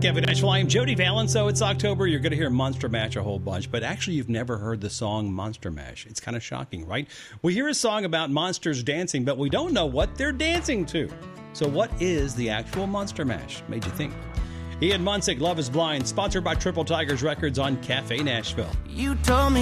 Kevin Asheville. I'm Jody Valen. So it's October. You're going to hear Monster Mash a whole bunch, but actually you've never heard the song Monster Mash. It's kind of shocking, right? We hear a song about monsters dancing, but we don't know what they're dancing to. So what is the actual Monster Mash? Made you think. Ian Munsick, Love is Blind, sponsored by Triple Tigers Records on Cafe Nashville. You told me